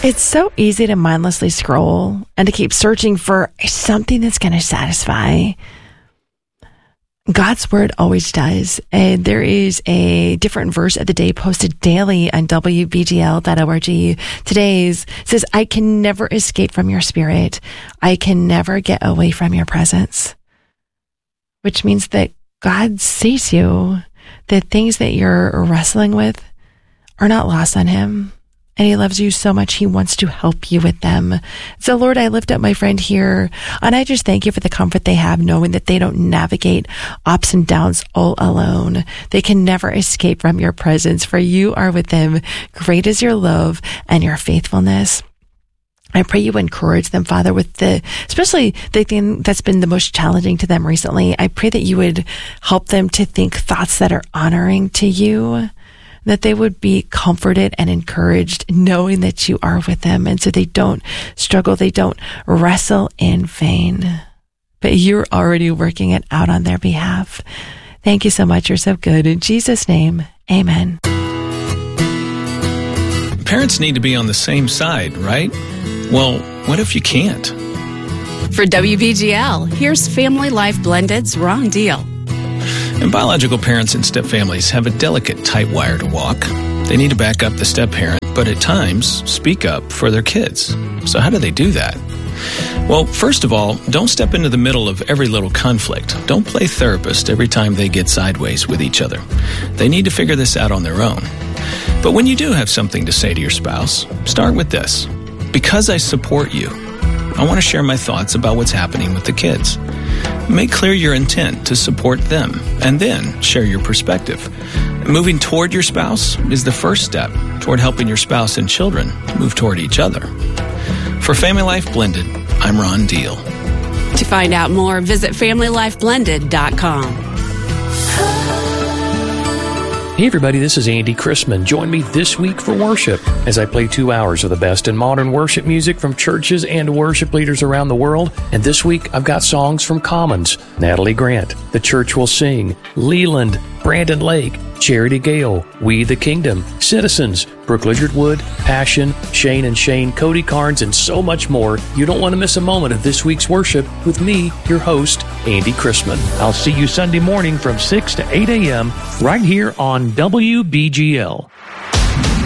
It's so easy to mindlessly scroll and to keep searching for something that's going to satisfy. God's word always does. And there is a different verse of the day posted daily on WBGL.org. Today's says, I can never escape from your spirit. I can never get away from your presence. Which means that God sees you. The things that you're wrestling with are not lost on him. And he loves you so much, he wants to help you with them. So Lord, I lift up my friend here, and I just thank you for the comfort they have, knowing that they don't navigate ups and downs all alone. They can never escape from your presence, for you are with them. Great is your love and your faithfulness. I pray you encourage them, Father, with especially the thing that's been the most challenging to them recently. I pray that you would help them to think thoughts that are honoring to you, that they would be comforted and encouraged knowing that you are with them. And so they don't struggle. They don't wrestle in vain, but you're already working it out on their behalf. Thank you so much. You're so good. In Jesus' name, amen. Parents need to be on the same side, right? Well, what if you can't? For WBGL, here's Family Life Blended's Ron Deal. And biological parents and step-families have a delicate, tight wire to walk. They need to back up the step-parent, but at times, speak up for their kids. So how do they do that? Well, first of all, don't step into the middle of every little conflict. Don't play therapist every time they get sideways with each other. They need to figure this out on their own. But when you do have something to say to your spouse, start with this. Because I support you, I want to share my thoughts about what's happening with the kids. Make clear your intent to support them, and then share your perspective. Moving toward your spouse is the first step toward helping your spouse and children move toward each other. For Family Life Blended, I'm Ron Deal. To find out more, visit FamilyLifeBlended.com. Hey everybody, this is Andy Chrisman. Join me this week for worship as I play 2 hours of the best in modern worship music from churches and worship leaders around the world. And this week I've got songs from Commons, Natalie Grant, The Church Will Sing, Leland, Brandon Lake, Charity Gale, We the Kingdom, Citizens, Brooke Lizard Wood, Passion, Shane and Shane, Cody Carnes, and so much more. You don't want to miss a moment of this week's worship with me, your host, Andy Chrisman. I'll see you Sunday morning from 6 to 8 a.m. right here on WBGL.